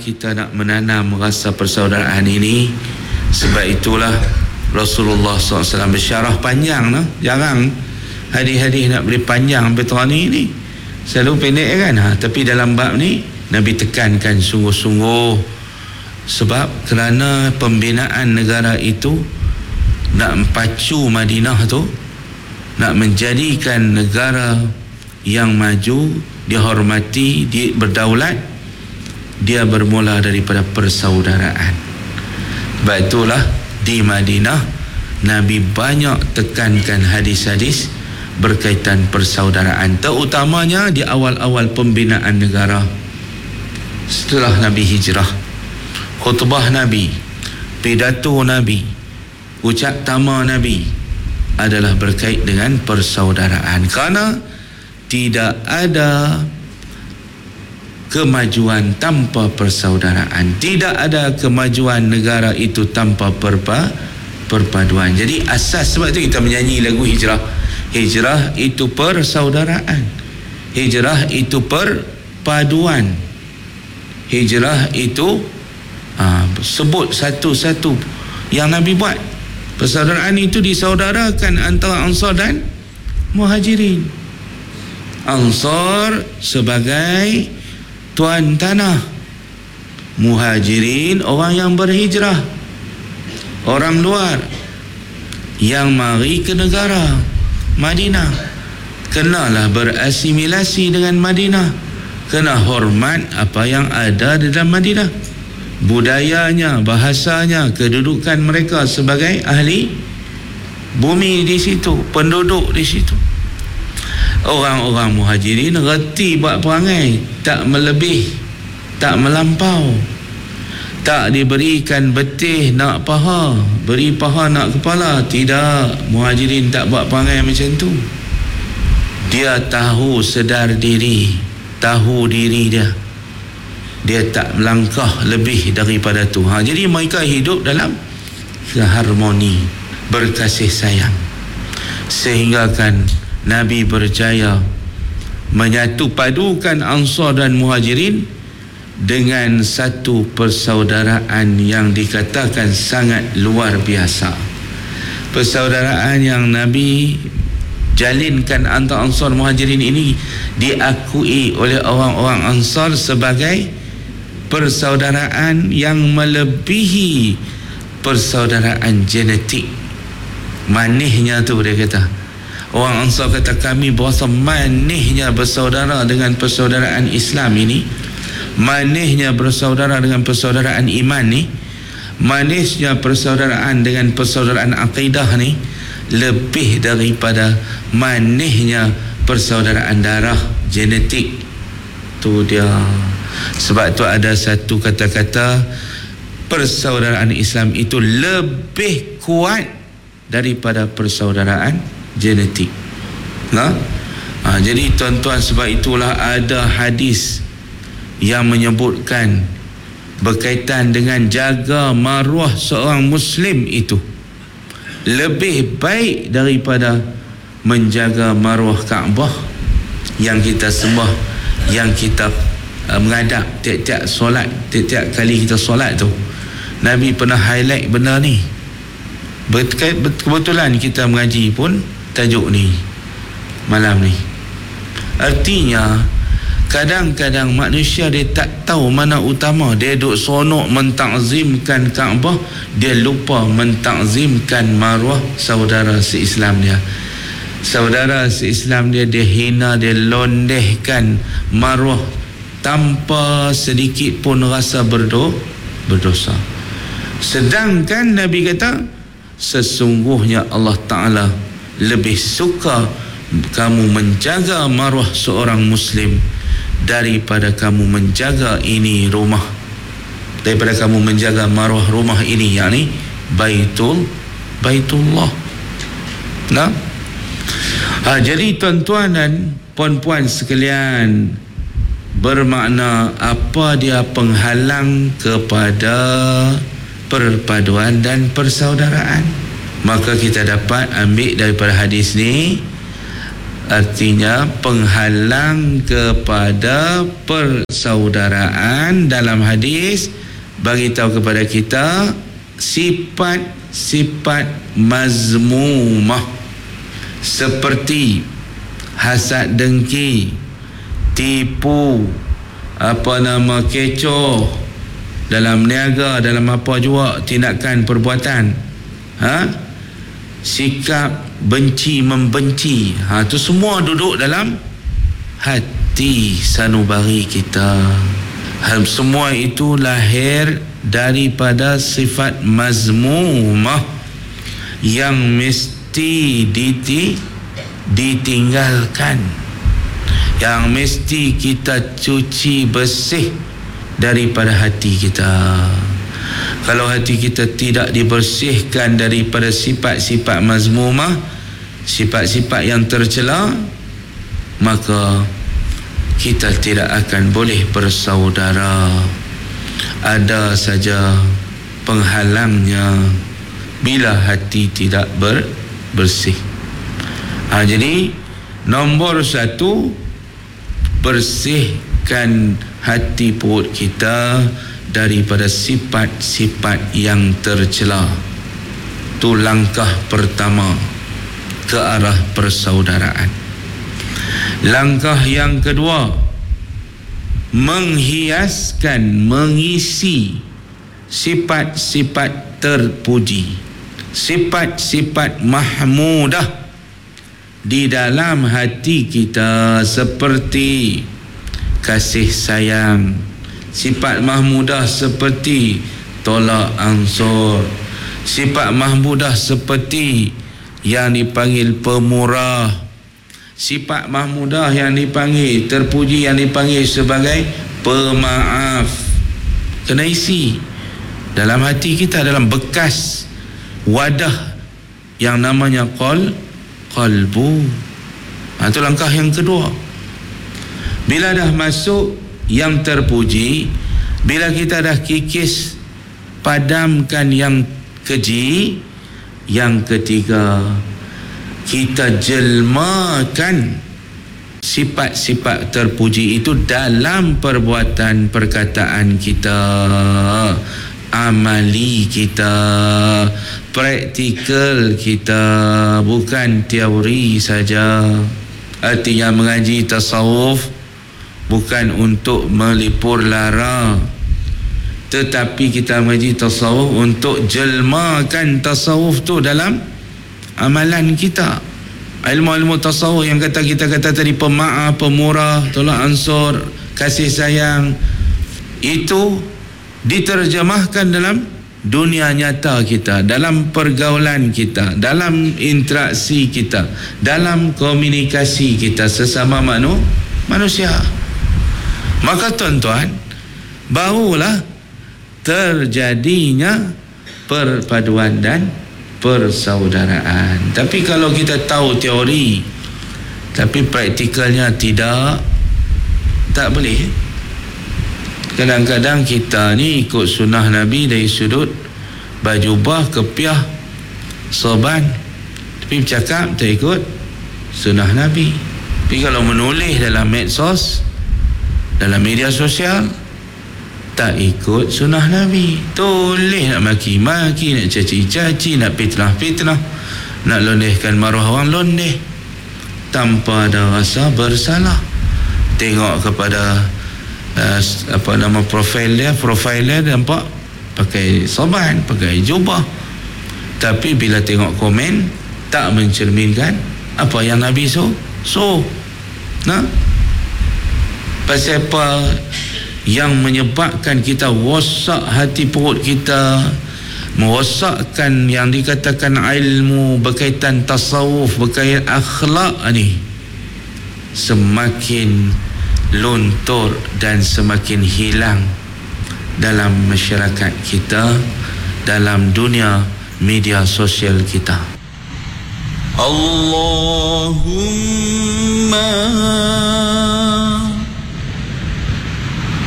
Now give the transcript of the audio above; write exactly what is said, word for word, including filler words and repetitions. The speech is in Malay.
kita nak menanam rasa persaudaraan ini. Sebab itulah Rasulullah sallallahu alaihi wasallam bersyarah panjang lah. Jarang hadis-hadis nak beri panjang Petrani ni, selalu pendek kan. Ha, tapi dalam bab ni Nabi tekankan sungguh-sungguh, sebab kerana pembinaan negara itu nak mempacu Madinah tu, nak menjadikan negara yang maju, dihormati, di, berdaulat, dia bermula daripada persaudaraan. Sebab itulah di Madinah Nabi banyak tekankan hadis-hadis berkaitan persaudaraan, terutamanya di awal-awal pembinaan negara. Setelah Nabi hijrah, khutbah Nabi, pidato Nabi, ucap tama Nabi adalah berkait dengan persaudaraan. Kerana tidak ada kemajuan tanpa persaudaraan, tidak ada kemajuan negara itu tanpa perpa, perpaduan. Jadi asas, sebab itu kita menyanyi lagu hijrah. Hijrah itu persaudaraan, hijrah itu perpaduan, hijrah itu ha, sebut satu-satu yang Nabi buat. Persaudaraan itu disaudarakan antara Ansar dan Muhajirin. Ansar sebagai tuan tanah, Muhajirin orang yang berhijrah, orang luar yang mari ke negara Madinah. Kenalah berasimilasi dengan Madinah, kena hormat apa yang ada di dalam Madinah, budayanya, bahasanya, kedudukan mereka sebagai ahli bumi di situ, penduduk di situ. Orang-orang Muhajirin reti buat perangai, tak melebih, tak melampau, tak diberikan betih nak paha, beri paha nak kepala. Tidak, Muhajirin tak buat perangai macam tu. Dia tahu sedar diri, tahu diri dia, dia tak melangkah lebih daripada tu. Ha, jadi mereka hidup dalam harmoni, berkasih sayang, sehingga kan Nabi berjaya menyatu padukan Ansar dan Muhajirin dengan satu persaudaraan yang dikatakan sangat luar biasa. Persaudaraan yang Nabi jalinkan antara Ansar Muhajirin ini diakui oleh orang-orang Ansar sebagai persaudaraan yang melebihi persaudaraan genetik. Manisnya tu dia kata. Orang Ansar kata, kami berasa manisnya bersaudara dengan persaudaraan Islam ini, manisnya bersaudara dengan persaudaraan iman ni, manisnya persaudaraan dengan persaudaraan akidah ni, lebih daripada manisnya persaudaraan darah genetik. Tu dia. Sebab tu ada satu kata-kata, persaudaraan Islam itu lebih kuat daripada persaudaraan genetik. Nah, ha, jadi tuan-tuan, sebab itulah ada hadis yang menyebutkan berkaitan dengan jaga maruah seorang Muslim itu lebih baik daripada menjaga maruah Kaabah yang kita sembah, yang kita uh, menghadap tiap-tiap solat, tiap-tiap kali kita solat tu. Nabi pernah highlight benda ni. Kebetulan kita mengaji pun tajuk ni malam ni. Artinya kadang-kadang manusia dia tak tahu mana utama. Dia duk seronok mentakzimkan Kaabah, dia lupa mentakzimkan maruah saudara se-Islam dia. Saudara se-Islam dia, dia hina, dia londehkan maruah tanpa sedikit pun rasa berdo, berdosa. Sedangkan Nabi kata, sesungguhnya Allah Ta'ala lebih suka kamu menjaga maruah seorang Muslim daripada kamu menjaga ini rumah, daripada kamu menjaga maruah rumah ini, yakni Baitul Baitullah. Nah, ha, jadi tuan-tuan dan puan-puan sekalian, bermakna apa dia penghalang kepada perpaduan dan persaudaraan? Maka kita dapat ambil daripada hadis ni, artinya penghalang kepada persaudaraan. Dalam hadis bagi tahu kepada kita sifat-sifat mazmumah seperti hasad dengki, tipu, apa nama kecoh dalam niaga, dalam apa jua tindakan perbuatan, ha? Sikap benci membenci, ha, tu semua duduk dalam hati sanubari kita. Hal semua itu lahir daripada sifat mazmumah yang mesti diti, ditinggalkan, yang mesti kita cuci bersih daripada hati kita. Kalau hati kita tidak dibersihkan daripada sifat-sifat mazmumah, sifat-sifat yang tercela, maka kita tidak akan boleh bersaudara. Ada saja penghalangnya bila hati tidak ber, bersih. Ha, jadi nombor satu, bersihkan hati perut kita daripada sifat-sifat yang tercela. Itu langkah pertama ke arah persaudaraan. Langkah yang kedua, menghiaskan, mengisi sifat-sifat terpuji, sifat-sifat mahmudah di dalam hati kita, seperti kasih sayang, sifat mahmudah seperti tolak ansur, sifat mahmudah seperti yang dipanggil pemurah, sifat mahmudah yang dipanggil terpuji, yang dipanggil sebagai pemaaf. Kena isi dalam hati kita, dalam bekas wadah yang namanya qal qalbu. Itu langkah yang kedua. Bila dah masuk yang terpuji, bila kita dah kikis padamkan yang keji, yang ketiga kita jelmakan sifat-sifat terpuji itu dalam perbuatan perkataan kita, amali kita, praktikal kita, bukan teori saja. Artinya mengaji tasawuf bukan untuk melipur lara, tetapi kita mengaji tasawuf untuk jelmakan tasawuf tu dalam amalan kita. Ilmu-ilmu tasawuf yang kata kita kata tadi, pemaaf, pemurah, tolak ansur, kasih sayang, itu diterjemahkan dalam dunia nyata kita, dalam pergaulan kita, dalam interaksi kita, dalam komunikasi kita sesama manu, manusia. Maka tuan-tuan, barulah terjadinya perpaduan dan persaudaraan. Tapi kalau kita tahu teori tapi praktikalnya tidak, tak boleh. Kadang-kadang kita ni ikut sunnah Nabi dari sudut bajubah, kepiah, sorban, tapi bercakap tak ikut sunnah Nabi. Tapi kalau menulis dalam medsos, dalam media sosial, tak ikut sunnah Nabi. Tulis nak maki-maki, nak caci-caci, nak fitnah-fitnah, nak londehkan maruah orang, londeh tanpa ada rasa bersalah. Tengok kepada uh, apa nama profil dia, profil dia nampak pakai sorban, pakai jubah, tapi bila tengok komen tak mencerminkan apa yang Nabi so so nah, pasal apa yang menyebabkan kita rosak hati perut kita, merosakkan yang dikatakan ilmu berkaitan tasawuf, berkaitan akhlak ni, semakin luntur dan semakin hilang dalam masyarakat kita, dalam dunia media sosial kita. Allahumma